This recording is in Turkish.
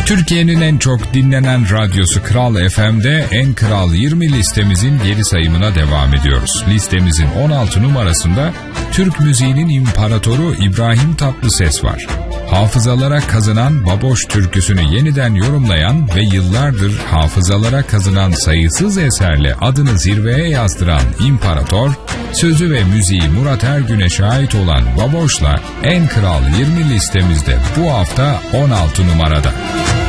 Türkiye'nin en çok dinlenen radyosu Kral FM'de En Kral 20 listemizin geri sayımına devam ediyoruz. Listemizin 16 numarasında Türk müziğinin imparatoru İbrahim Tatlıses var. Hafızalara kazınan Baboş türküsünü yeniden yorumlayan ve yıllardır hafızalara kazınan sayısız eserle adını zirveye yazdıran İmparator, sözü ve müziği Murat Ergün'e ait olan Baboş'la En Kral 20 listemizde bu hafta 16 numarada.